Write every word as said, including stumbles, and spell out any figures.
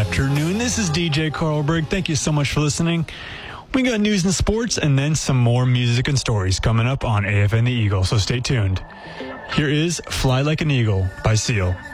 afternoon. This is D J Carlberg. Thank you so much for listening. We got news and sports and then some more music and stories coming up on A F N The Eagle, so stay tuned. Here is Fly Like an Eagle by Seal.